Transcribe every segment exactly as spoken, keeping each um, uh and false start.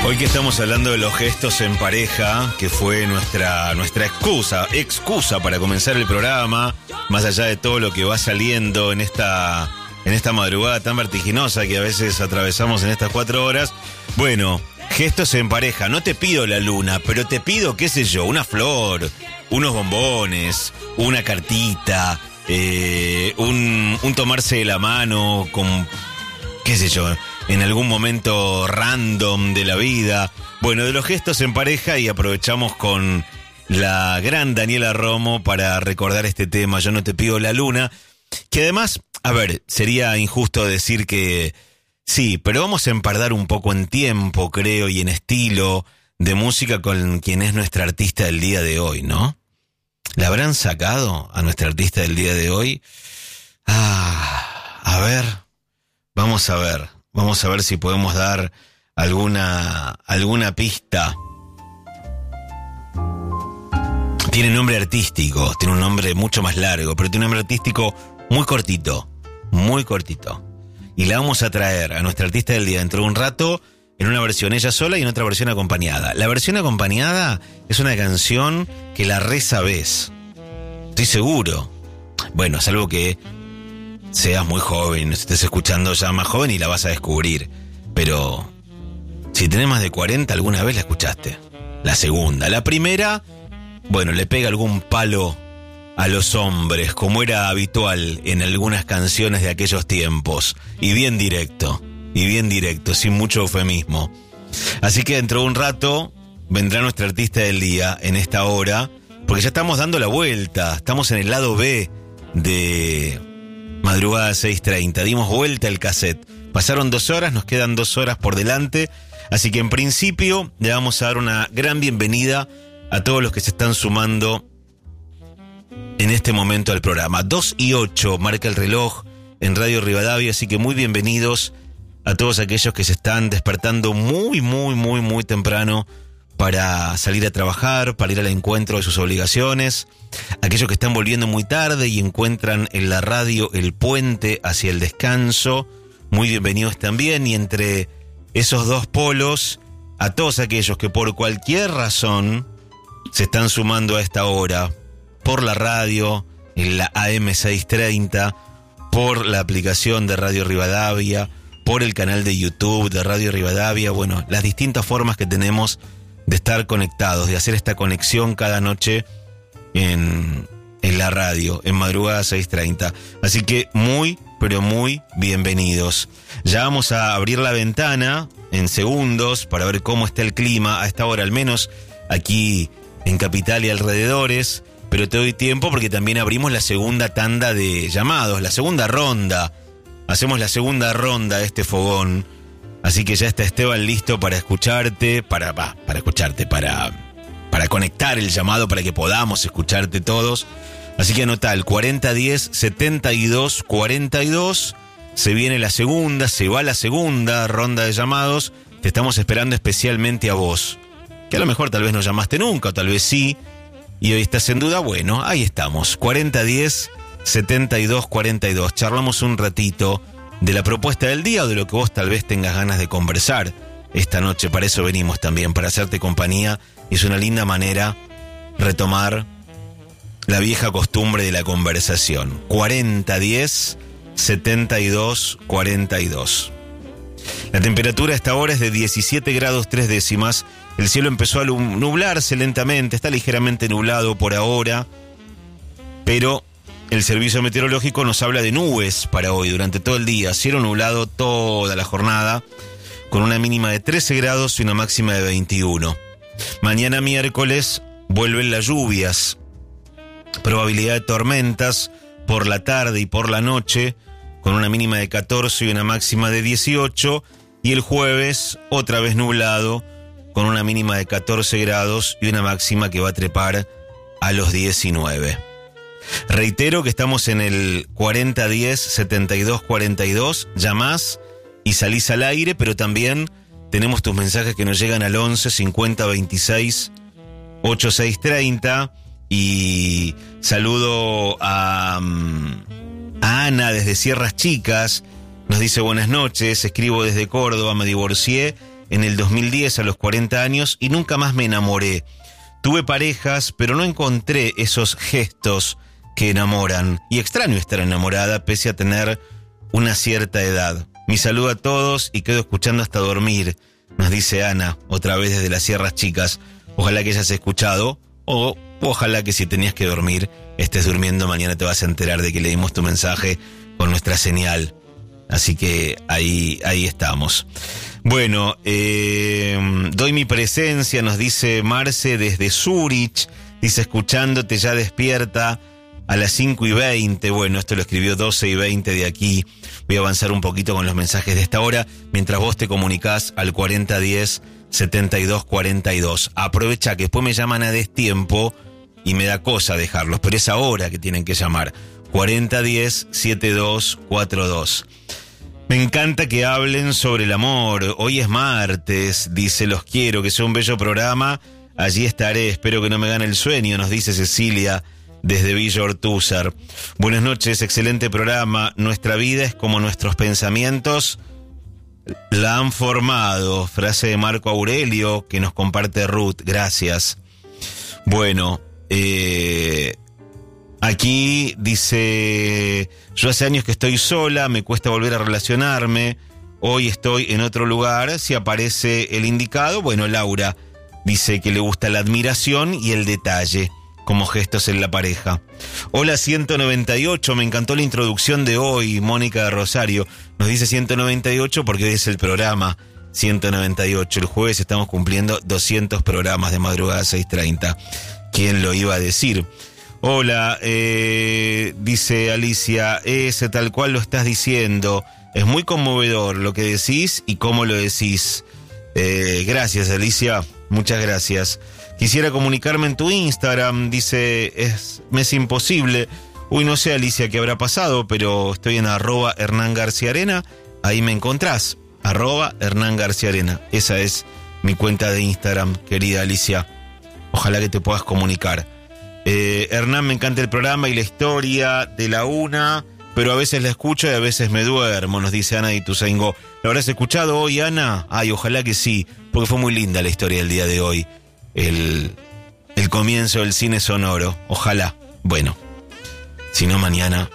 Hoy que estamos hablando de los gestos en pareja, que fue nuestra, nuestra excusa, excusa para comenzar el programa, más allá de todo lo que va saliendo en esta, en esta madrugada tan vertiginosa que a veces atravesamos en estas cuatro horas. Bueno, gestos en pareja, no te pido la luna, pero te pido, qué sé yo, una flor, unos bombones, una cartita, eh, un, un tomarse de la mano con, qué sé yo, en algún momento random de la vida. Bueno, de los gestos en pareja, y aprovechamos con la gran Daniela Romo para recordar este tema, Yo no te pido la luna, que además, a ver, sería injusto decir que sí, pero vamos a empardar un poco en tiempo, creo, y en estilo de música con quien es nuestra artista del día de hoy, ¿no? ¿La habrán sacado a nuestra artista del día de hoy? Ah, a ver, vamos a ver. Vamos a ver si podemos dar alguna, alguna pista. Tiene nombre artístico, tiene un nombre mucho más largo, pero tiene un nombre artístico muy cortito, muy cortito. Y la vamos a traer a nuestra artista del día dentro de un rato, en una versión ella sola y en otra versión acompañada. La versión acompañada es una canción que la re sabés. Estoy seguro. Bueno, salvo que seas muy joven, estés escuchando ya más joven y la vas a descubrir. Pero si tenés más de cuarenta, alguna vez la escuchaste. La segunda. La primera, bueno, le pega algún palo a los hombres, como era habitual en algunas canciones de aquellos tiempos. Y bien directo, y bien directo, sin mucho eufemismo. Así que dentro de un rato vendrá nuestra artista del día en esta hora, porque ya estamos dando la vuelta, estamos en el lado B de Madrugada seis treinta, dimos vuelta el cassette. Pasaron dos horas, nos quedan dos horas por delante, así que en principio le vamos a dar una gran bienvenida a todos los que se están sumando en este momento al programa. dos y ocho marca el reloj en Radio Rivadavia, así que muy bienvenidos a todos aquellos que se están despertando muy, muy, muy, muy temprano para salir a trabajar, para ir al encuentro de sus obligaciones, aquellos que están volviendo muy tarde y encuentran en la radio el puente hacia el descanso, muy bienvenidos también. Y entre esos dos polos, a todos aquellos que por cualquier razón se están sumando a esta hora, por la radio, en la A M seiscientos treinta, por la aplicación de Radio Rivadavia, por el canal de YouTube de Radio Rivadavia, bueno, las distintas formas que tenemos de estar conectados, de hacer esta conexión cada noche en, en la radio, en Madrugada seis treinta. Así que muy, pero muy bienvenidos. Ya vamos a abrir la ventana en segundos para ver cómo está el clima a esta hora, al menos aquí en Capital y alrededores, pero te doy tiempo porque también abrimos la segunda tanda de llamados, la segunda ronda. Hacemos la segunda ronda de este fogón. Así que ya está Esteban listo para escucharte, para, bah, para escucharte, para, para conectar el llamado para que podamos escucharte todos. Así que anotá el cuarenta diez setenta y dos cuarenta y dos. Se viene la segunda, se va la segunda ronda de llamados. Te estamos esperando especialmente a vos, que a lo mejor tal vez no llamaste nunca, o tal vez sí, y hoy estás en duda. Bueno, ahí estamos, cuarenta diez setenta y dos cuarenta y dos. Charlamos un ratito de la propuesta del día o de lo que vos tal vez tengas ganas de conversar esta noche. Para eso venimos también, para hacerte compañía. Y es una linda manera retomar la vieja costumbre de la conversación. cuarenta diez setenta y dos cuarenta y dos. La temperatura a esta hora es de diecisiete grados tres décimas. El cielo empezó a nublarse lentamente, está ligeramente nublado por ahora, pero el servicio meteorológico nos habla de nubes para hoy, durante todo el día. Cielo nublado toda la jornada, con una mínima de trece grados y una máxima de veintiuno. Mañana miércoles vuelven las lluvias. Probabilidad de tormentas por la tarde y por la noche, con una mínima de catorce y una máxima de dieciocho. Y el jueves, otra vez nublado, con una mínima de catorce grados y una máxima que va a trepar a los diecinueve. Reitero que estamos en el cuarenta diez setenta y dos cuarenta y dos, llamás y salís al aire, pero también tenemos tus mensajes que nos llegan al once cincuenta veintiséis ochenta y seis treinta. Y saludo a, a Ana desde Sierras Chicas, nos dice buenas noches, escribo desde Córdoba, me divorcié en el dos mil diez a los cuarenta años y nunca más me enamoré. Tuve parejas, pero no encontré esos gestos que enamoran. Y extraño estar enamorada pese a tener una cierta edad. Mi saludo a todos y quedo escuchando hasta dormir, nos dice Ana, otra vez desde las Sierras Chicas. Ojalá que hayas escuchado, o ojalá que si tenías que dormir, estés durmiendo. Mañana te vas a enterar de que leímos tu mensaje con nuestra señal. Así que ahí, ahí estamos. Bueno, eh, doy mi presencia, nos dice Marce desde Zurich. Dice, escuchándote ya despierta a las cinco y veinte. Bueno, esto lo escribió doce y veinte de aquí. Voy a avanzar un poquito con los mensajes de esta hora, mientras vos te comunicás al cuarenta diez, setenta y dos cuarenta y dos. Aprovecha que después me llaman a destiempo y me da cosa dejarlos, pero es ahora que tienen que llamar. cuarenta diez, setenta y dos cuarenta y dos. Me encanta que hablen sobre el amor. Hoy es martes, dice, los quiero, que sea un bello programa. Allí estaré, espero que no me gane el sueño, nos dice Cecilia desde Villa Ortúzar. Buenas noches, excelente programa. Nuestra vida es como nuestros pensamientos la han formado. Frase de Marco Aurelio que nos comparte Ruth, gracias. Bueno, eh... aquí dice, yo hace años que estoy sola, me cuesta volver a relacionarme, hoy estoy en otro lugar, si aparece el indicado. Bueno, Laura dice que le gusta la admiración y el detalle como gestos en la pareja. Hola ciento noventa y ocho, me encantó la introducción de hoy, Mónica de Rosario. Nos dice ciento noventa y ocho porque hoy es el programa ciento noventa y ocho. El jueves estamos cumpliendo doscientos programas de madrugada seis treinta. ¿Quién lo iba a decir? Hola, eh, dice Alicia, ese tal cual lo estás diciendo. Es muy conmovedor lo que decís y cómo lo decís. Eh, gracias, Alicia, muchas gracias. Quisiera comunicarme en tu Instagram, dice, es, me es imposible. Uy, no sé, Alicia, qué habrá pasado, pero estoy en arroba Hernán García Arena, ahí me encontrás, arroba Hernán García Arena. Esa es mi cuenta de Instagram, querida Alicia. Ojalá que te puedas comunicar. Eh, Hernán, me encanta el programa y la historia de la una, pero a veces la escucho y a veces me duermo, nos dice Ana de Ituzaingó. ¿Lo habrás escuchado hoy, Ana? Ay, ojalá que sí, porque fue muy linda la historia del día de hoy. El, el comienzo del cine sonoro. Ojalá. Bueno, si no mañana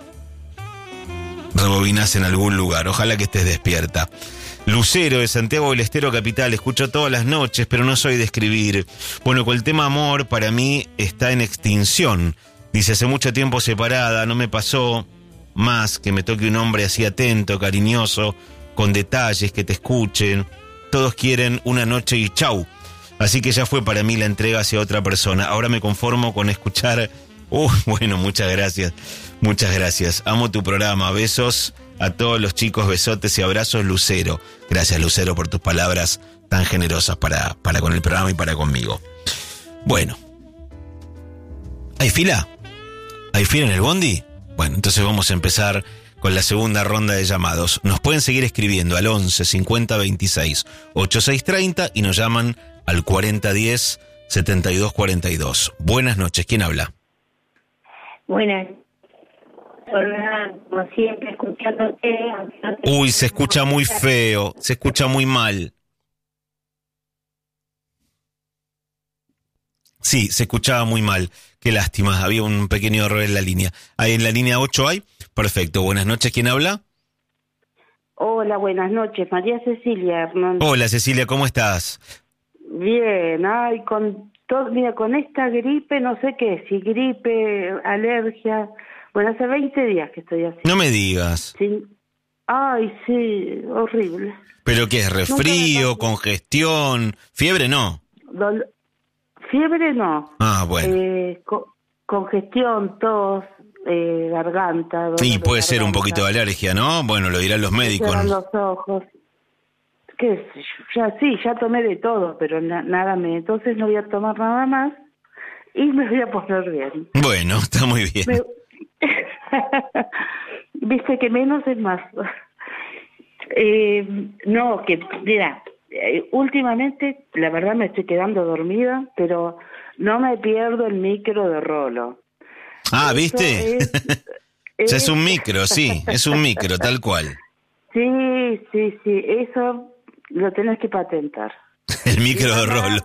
rebobinas en algún lugar. Ojalá que estés despierta. Lucero de Santiago del Estero Capital, escucho todas las noches, pero no soy de escribir. Bueno, con el tema amor para mí está en extinción. Dice, hace mucho tiempo separada, no me pasó más que me toque un hombre así atento, cariñoso, con detalles, que te escuchen. Todos quieren una noche y chau. Así que ya fue para mí la entrega hacia otra persona. Ahora me conformo con escuchar... Uh, bueno, muchas gracias, muchas gracias. Amo tu programa, besos a todos los chicos, besotes y abrazos, Lucero. Gracias, Lucero, por tus palabras tan generosas para, para con el programa y para conmigo. Bueno, ¿hay fila? ¿Hay fila en el bondi? Bueno, entonces vamos a empezar con la segunda ronda de llamados. Nos pueden seguir escribiendo al once cincuenta veintiséis ochenta y seis treinta y nos llaman al cuarenta diez setenta y dos cuarenta y dos. Buenas noches, ¿quién habla? Buenas. Hola, como siempre, escuchándote. Uy, se escucha muy feo, se escucha muy mal. Sí, se escuchaba muy mal. Qué lástima, había un pequeño error en la línea. ¿Ahí en la línea ocho hay? Perfecto, buenas noches, ¿quién habla? Hola, buenas noches, María Cecilia Hernández. Hola Cecilia, ¿cómo estás? Bien, ay, con todo, mira, con esta gripe, no sé qué, si gripe, alergia, bueno, hace veinte días que estoy así. No me digas. Sí. Ay, sí, horrible. ¿Pero qué es? ¿Resfrío, congestión, fiebre? No. Dol- fiebre no. Ah, bueno. Eh, co- congestión, tos, eh, garganta. Sí, puede ser un garganta. poquito de alergia, ¿no? Bueno, lo dirán los médicos. Cierran los ojos. ¿Qué sé yo? Ya sí, ya tomé de todo, pero na- nada me... Entonces no voy a tomar nada más y me voy a poner bien. Bueno, está muy bien. Me... Viste que menos es más. eh, no, que mira, eh, últimamente la verdad me estoy quedando dormida, pero no me pierdo el micro de Rolo. Ah, Eso ¿viste? Es, es... Ya es un micro, sí, es un micro, tal cual. Sí, sí, sí, eso lo tenés que patentar. El micro de Rolo.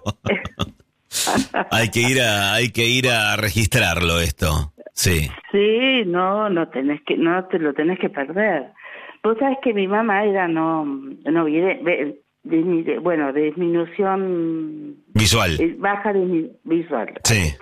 hay que ir a, hay que ir a registrarlo esto. Sí. Sí, no, no tenés que, no te lo tenés que perder. Vos sabés que mi mamá era no, no vide, de, de, bueno, de disminución visual, baja de visual. Sí.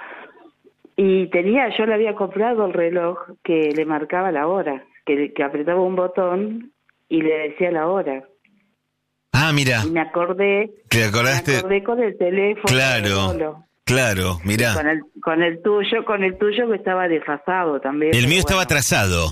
Y tenía, yo le había comprado el reloj que le marcaba la hora, que, que apretaba un botón y le decía la hora. Ah, mira. Y me acordé, ¿Te acordaste? Me acordé con el teléfono. Claro, claro, mira. Con el, con el tuyo, con el tuyo que estaba desfasado también. El mío estaba bueno. atrasado.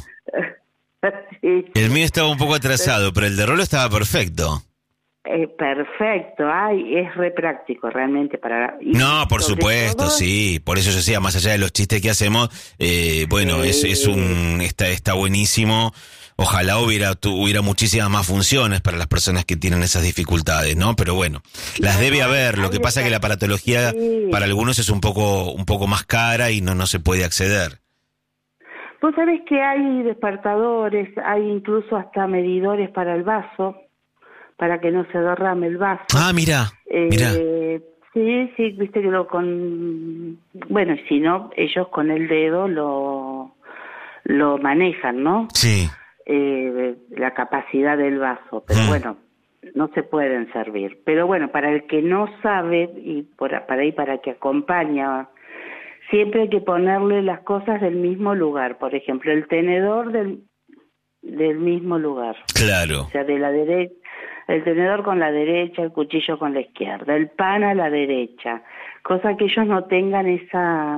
Sí. El mío estaba un poco atrasado, pero el de Rolo estaba perfecto. Eh, perfecto, ay, es re práctico realmente para... Y no, por supuesto, todo, sí, por eso yo decía, más allá de los chistes que hacemos, eh, bueno, eh, es, es un, está, está buenísimo. Ojalá hubiera, tu, hubiera muchísimas más funciones para las personas que tienen esas dificultades, ¿no? Pero bueno, las no, debe no, haber. Lo que pasa es que la aparatología sí. para algunos es un poco, un poco más cara y no, no se puede acceder. Vos sabés que hay despertadores, hay incluso hasta medidores para el vaso, para que no se derrame el vaso. Ah, mira, eh, mira. Sí, sí, viste que lo con... Bueno, si no, ellos con el dedo lo, lo manejan, ¿no? Sí. Eh, la capacidad del vaso, pero mm. bueno, no se pueden servir. Pero bueno, para el que no sabe, y por, para ahí para que acompaña, siempre hay que ponerle las cosas del mismo lugar. Por ejemplo, el tenedor del, del mismo lugar. Claro. O sea, de la derecha, el tenedor con la derecha, el cuchillo con la izquierda, el pan a la derecha. Cosa que ellos no tengan esa...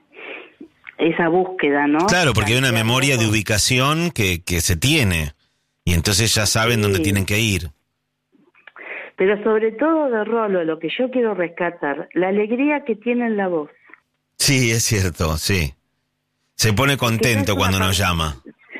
esa búsqueda, ¿no? Claro, porque hay una memoria de ubicación que, que se tiene, y entonces ya saben sí. dónde tienen que ir. Pero sobre todo de Rolo, lo que yo quiero rescatar, la alegría que tiene en la voz. Sí, es cierto, sí. Se pone contento cuando nos llama.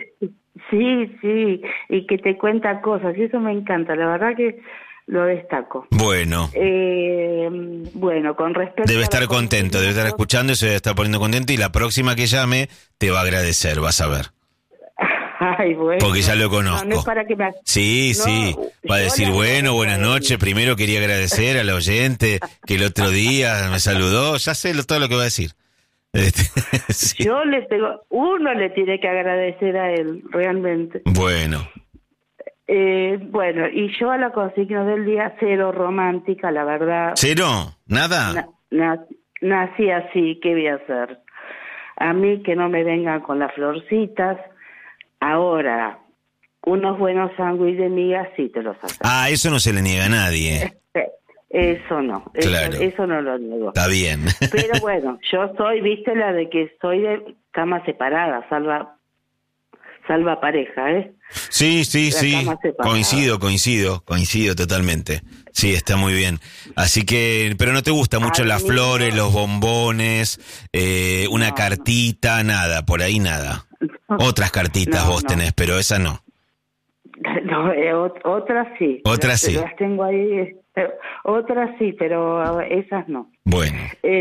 Sí, sí, y que te cuenta cosas, y eso me encanta, la verdad que lo destaco. Bueno. Eh, bueno, con respecto Debe estar a contento, debe estar escuchando y se debe estar poniendo contento, y la próxima que llame te va a agradecer, vas a ver. Ay, bueno. Porque ya lo conozco. No, no es para que me... Sí, no, sí. Va a decir, bueno, buenas noches. Primero quería agradecer al oyente que el otro día me saludó. Ya sé lo, todo lo que va a decir. Este, sí. Yo le tengo... Uno le tiene que agradecer a él, realmente. Bueno. Eh, bueno, y yo a la consigna del día, cero romántica, la verdad. ¿Cero? ¿Nada? Na, na, nací así, ¿qué voy a hacer? A mí que no me vengan con las florcitas. Ahora, unos buenos sándwiches de migas sí te los hacen. Ah, eso no se le niega a nadie. Eso no, claro. eso, eso no lo niego. Está bien. Pero bueno, yo soy, viste, la de que soy de cama separada, salva salva pareja, ¿eh? Sí, sí, la sí, coincido, coincido, coincido totalmente. Sí, está muy bien. Así que, pero no te gusta mucho las flores, los bombones, eh, una no, cartita, no. nada, por ahí nada. No, Otras cartitas no, vos no. tenés, pero esa no. No, eh, otras sí. Otras sí. Las tengo ahí, eh, otras sí, pero esas no. Bueno.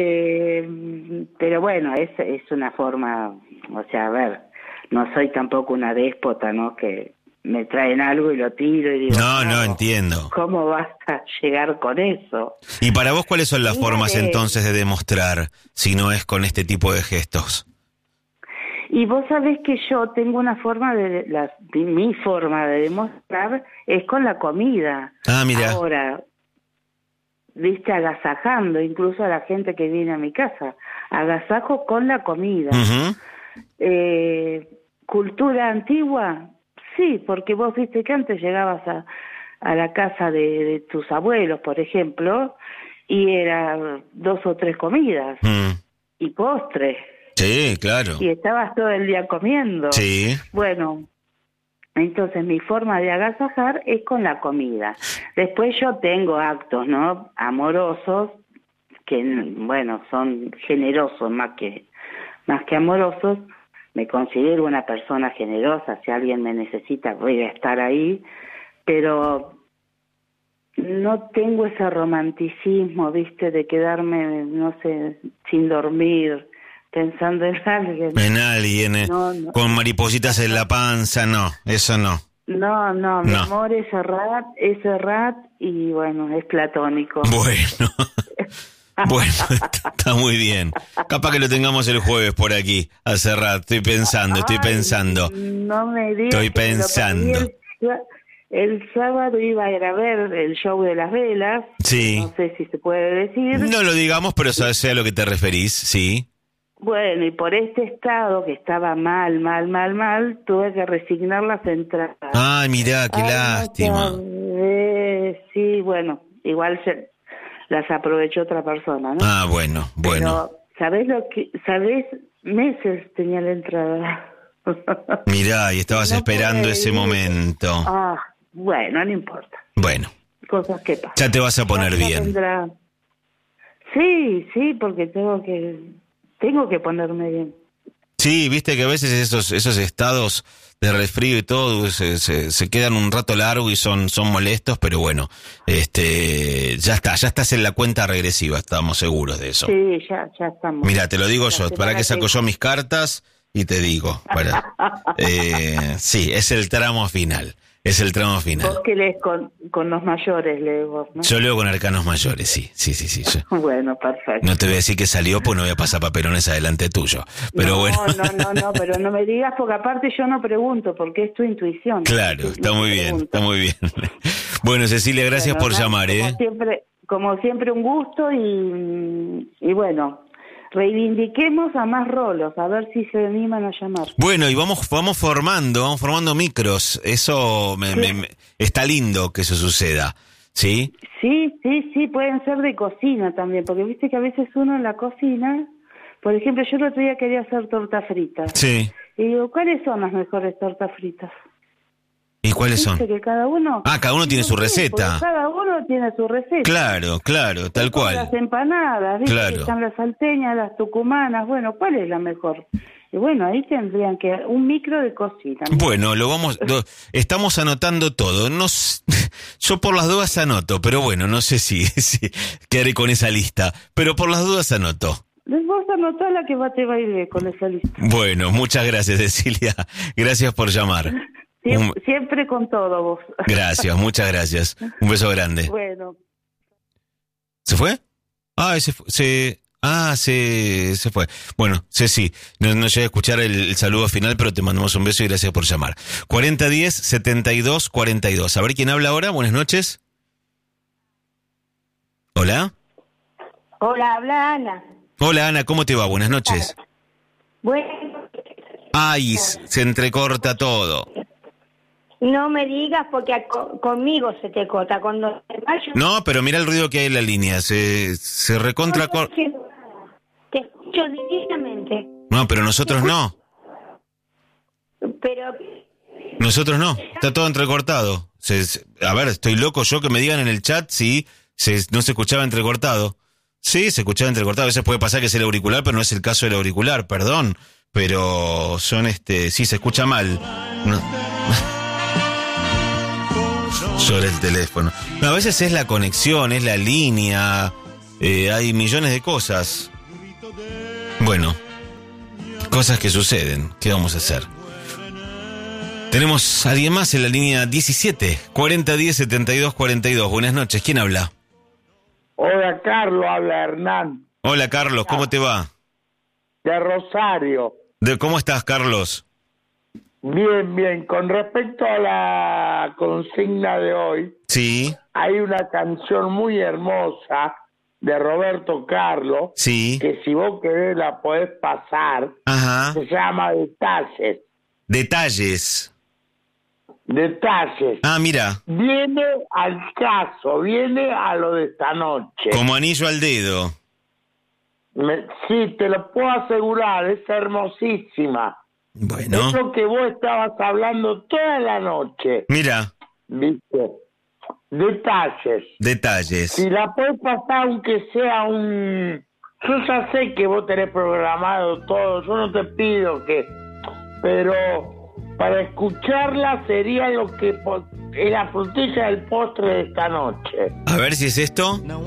Eh, pero bueno, es, es una forma, o sea, a ver, no soy tampoco una déspota, ¿no? Que me traen algo y lo tiro y digo... No, no, entiendo. ¿Cómo vas a llegar con eso? ¿Y para vos cuáles son las Mira formas de... entonces de demostrar, si no es con este tipo de gestos? Y vos sabés que yo tengo una forma de... La, mi forma de demostrar es con la comida. Ah, mira. Ahora, viste, agasajando incluso a la gente que viene a mi casa. Agasajo con la comida. Uh-huh. Eh, cultura antigua, sí, porque vos viste que antes llegabas a, a la casa de, de tus abuelos, por ejemplo, y eran dos o tres comidas mm. y postres. Sí, claro. Y estabas todo el día comiendo. Sí. Bueno, entonces mi forma de agasajar es con la comida. Después yo tengo actos, ¿no? Amorosos, que, bueno, son generosos más que, más que amorosos. Me considero una persona generosa, si alguien me necesita voy a estar ahí, pero no tengo ese romanticismo, viste, de quedarme, no sé, sin dormir, pensando en alguien. En alguien, eh, no, no. con maripositas en la panza, no, eso no. No, no, mi No. amor es Serrat, es Serrat y bueno, es platónico. Bueno. Bueno, está, está muy bien. Capaz que lo tengamos el jueves por aquí, a Serrat. Estoy pensando, estoy Ay, pensando. No me digas. Estoy que me lo pensando. perdí El, el sábado iba a ir a ver el show de las velas. Sí. No sé si se puede decir. No lo digamos, pero sabes a lo que te referís, sí. Bueno, y por este estado que estaba mal, mal, mal, mal, tuve que resignar las entradas. Ay, mirá, qué Ay, no lástima. sabés. Sí, bueno, igual se, las aprovechó otra persona, ¿no? Ah, bueno, bueno. Pero, ¿sabés lo que, sabés? Meses tenía la entrada. Mirá, y estabas No esperando pude ese ir. momento. Ah, bueno, no importa. Bueno, Cosas que pasan. ya te vas a poner Ya- ya bien. vendrá. Sí, sí, porque tengo que, tengo que ponerme bien. Sí, viste que a veces esos esos estados de resfrío y todo se, se, se quedan un rato largo y son son molestos, pero bueno, este ya está, ya estás en la cuenta regresiva, estamos seguros de eso. Sí, ya, ya estamos. Mira, te lo digo La yo, semana para que saco que- yo mis cartas y te digo, para eh, sí, es el tramo final, es el tramo final. Vos que lees con, con los mayores, lees vos, ¿no? Yo leo con arcanos mayores, sí, sí, sí, sí. yo- Bueno, perfecto. No te voy a decir que salió, pues no voy a pasar papelones adelante tuyo. Pero no, bueno. no, no, no, pero no me digas porque aparte yo no pregunto porque es tu intuición. Claro, No está te muy bien, pregunto. está muy bien. Bueno, Cecilia, gracias Bueno, por nada, llamar, como ¿eh? Siempre, como siempre un gusto y, y bueno, reivindiquemos a más rolos, a ver si se animan a llamar. Bueno, y vamos vamos formando, vamos formando micros. Eso me, me- me- está lindo que eso suceda, ¿sí? Sí, sí, sí, pueden ser de cocina también, porque viste que a veces uno en la cocina, por ejemplo, yo el otro día quería hacer tortas fritas. Sí. Y digo, ¿cuáles son las mejores tortas fritas? ¿Y cuáles son? Viste que cada uno... Ah, cada uno tiene su Sí, receta. porque cada uno tiene su receta. Claro, claro, tal Como cual. Las empanadas, ¿viste? Claro. Que están las salteñas, las tucumanas, bueno, ¿cuál es la mejor? Y bueno, ahí tendrían que un micro de cocina. Bueno, lo vamos, lo- estamos anotando todo. No, s- yo por las dudas anoto, pero bueno, no sé si, si qué haré con esa lista. Pero por las dudas anoto. Vos anotá la que va te va a ir con esa lista. Bueno, muchas gracias, Cecilia. Gracias por llamar. Siempre, Un- siempre con todo vos. Gracias, muchas gracias. Un beso grande. Bueno, ¿Se fue? Ah, se, fu- se ah, se, se fue. Bueno, Ceci, no, no llegué a escuchar el, el saludo final, pero te mandamos un beso y gracias por llamar. cuarenta diez, setenta y dos cuarenta y dos. A ver quién habla ahora. Buenas noches. Hola. Hola, habla Ana. Hola, Ana, ¿cómo te va? Buenas noches. Bueno, Ay, s- se entrecorta todo. no me digas porque a- co- conmigo se te corta. Cuando te vayas, No, pero mira el ruido que hay en la línea. Se, se recontra... no estoy cor- haciendo nada. Te escucho directamente. No, pero nosotros no. Pero Nosotros no. Está todo entrecortado. Se- se- a ver, estoy loco yo que me digan en el chat si se, no se escuchaba entrecortado. Sí, se escuchaba entrecortado. A veces puede pasar que es el auricular, pero no es el caso del auricular, perdón. Pero son este... Sí, se escucha mal. No. Sobre el teléfono. No, a veces es la conexión, es la línea. eh, hay millones de cosas. Bueno, cosas que suceden. ¿Qué vamos a hacer? Tenemos a alguien más en la línea diecisiete, cuarenta diez, setenta y dos cuarenta y dos. Buenas noches, ¿quién habla? Hola, Carlos, habla Hernán, Hola, Carlos, ¿cómo te va? de Rosario. ¿De cómo estás, Carlos? Bien, bien. Con respecto a la consigna de hoy, Sí, hay una canción muy hermosa de Roberto Carlos, sí. que si vos querés la podés pasar, Ajá. se llama Detalles. Detalles. Detalles. Ah, mira, Viene al caso, viene a lo de esta noche. como anillo al dedo. Me- sí, te lo puedo asegurar, es hermosísima. Bueno, Eso que vos estabas hablando toda la noche, mira, ¿viste? Detalles. detalles. Si la podés pasar aunque sea un... Yo ya sé que vos tenés programado todo, yo no te pido que... Pero para escucharla sería lo que... po- es la frutilla del postre de esta noche. A ver si es esto.